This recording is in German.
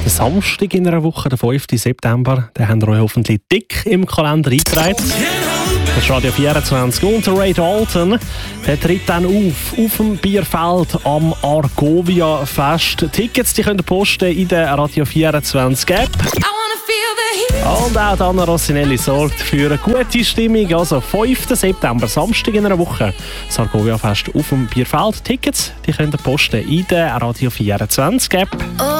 Der Samstag in einer Woche, der 5. September, den habt ihr euch hoffentlich dick im Kalender eingetragen. Das ist Radio 24 und der Ray Dalton. Der tritt dann auf dem Bierfeld am Argovia Fest. Tickets die könnt ihr posten in der Radio 24 App. Und auch Anna Rossinelli sorgt für eine gute Stimmung. Also 5. September, Samstag in einer Woche, das Argovia Fest auf dem Bierfeld. Tickets die könnt ihr posten in der Radio 24 App.